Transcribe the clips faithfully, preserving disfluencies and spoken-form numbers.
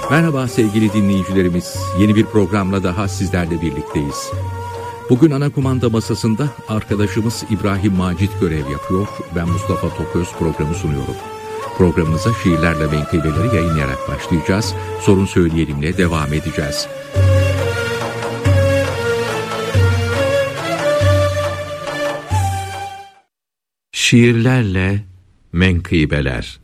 Merhaba sevgili dinleyicilerimiz. Yeni bir programla daha sizlerle birlikteyiz. Bugün ana kumanda masasında arkadaşımız İbrahim Macit görev yapıyor. Ben Mustafa Toköz programı sunuyorum. Programımıza şiirlerle menkıbeleri yayınlayarak başlayacağız. Sorun Söyleyelim'le devam edeceğiz. Şiirlerle menkıbeler.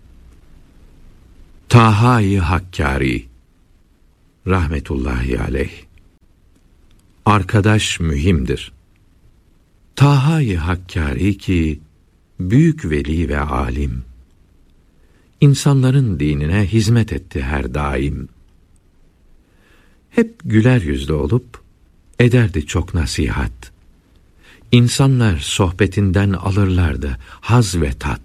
Taha-i Hakkari rahmetullahi aleyh. Arkadaş mühimdir. Taha-i Hakkari ki büyük veli ve alim, İnsanların dinine hizmet etti her daim. Hep güler yüzlü olup ederdi çok nasihat. İnsanlar sohbetinden alırlardı haz ve tat.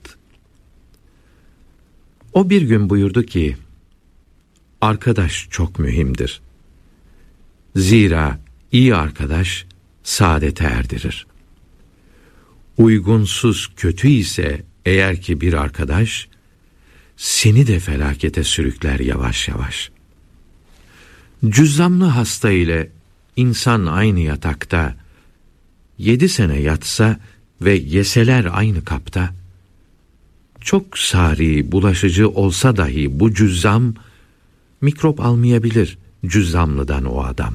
O bir gün buyurdu ki, arkadaş çok mühimdir. Zira iyi arkadaş saadete erdirir. Uygunsuz, kötü ise eğer ki bir arkadaş, seni de felakete sürükler yavaş yavaş. Cüzzamlı hasta ile insan aynı yatakta, yedi sene yatsa ve yeseler aynı kapta, çok sari, bulaşıcı olsa dahi bu cüzzam, mikrop almayabilir cüzzamlıdan o adam.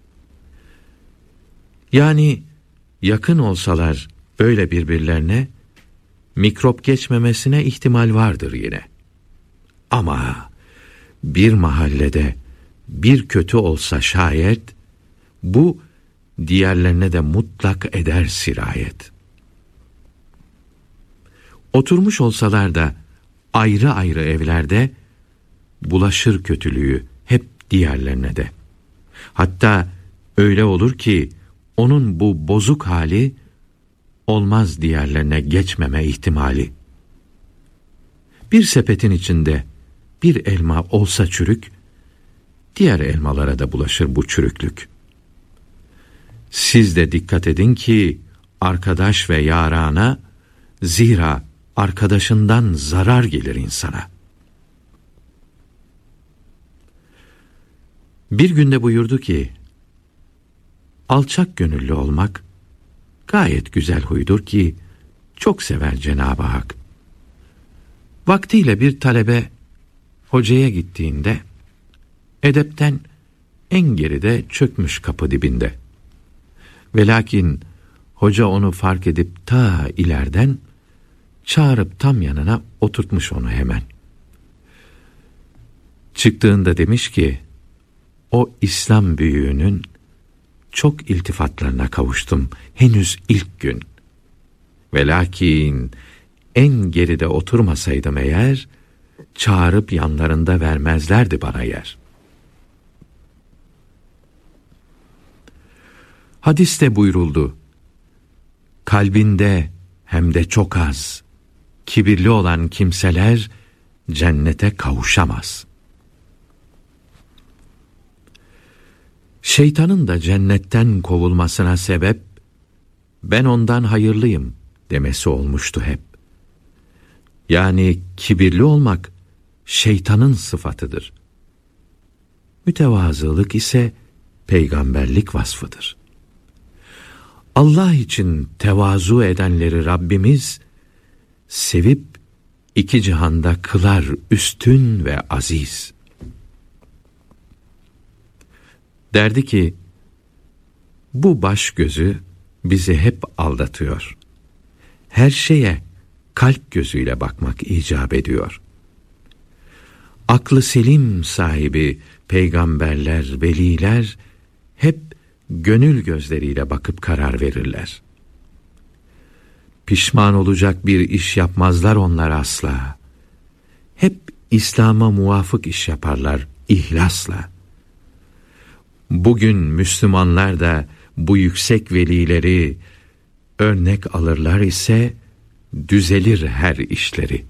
Yani yakın olsalar böyle birbirlerine, mikrop geçmemesine ihtimal vardır yine. Ama bir mahallede bir kötü olsa şayet, bu diğerlerine de mutlak eder sirayet. Oturmuş olsalar da ayrı ayrı evlerde, bulaşır kötülüğü hep diğerlerine de. Hatta öyle olur ki, onun bu bozuk hali, olmaz diğerlerine geçmeme ihtimali. Bir sepetin içinde bir elma olsa çürük, diğer elmalara da bulaşır bu çürüklük. Siz de dikkat edin ki, arkadaş ve yarana, zira arkadaşından zarar gelir insana. Bir günde buyurdu ki, alçak gönüllü olmak, gayet güzel huydur ki, çok sever Cenab-ı Hak. Vaktiyle bir talebe, hocaya gittiğinde, edepten en geride çökmüş kapı dibinde. Ve lakin, hoca onu fark edip ta ileriden, çağırıp tam yanına oturtmuş onu hemen. Çıktığında demiş ki, o İslam büyüğünün çok iltifatlarına kavuştum henüz ilk gün. Ve lakin en geride oturmasaydım eğer, çağırıp yanlarında vermezlerdi bana yer. Hadiste buyruldu, kalbinde hem de çok az, kibirli olan kimseler cennete kavuşamaz. Şeytanın da cennetten kovulmasına sebep, ben ondan hayırlıyım demesi olmuştu hep. Yani kibirli olmak, şeytanın sıfatıdır. Mütevazılık ise peygamberlik vasfıdır. Allah için tevazu edenleri Rabbimiz, sevip iki cihanda kılar üstün ve aziz. Derdi ki, bu baş gözü bizi hep aldatıyor. Her şeye kalp gözüyle bakmak icap ediyor. Aklı selim sahibi peygamberler, veliler hep gönül gözleriyle bakıp karar verirler. Pişman olacak bir iş yapmazlar onlar asla. Hep İslam'a muvafık iş yaparlar ihlasla. Bugün Müslümanlar da bu yüksek velileri örnek alırlar ise düzelir her işleri.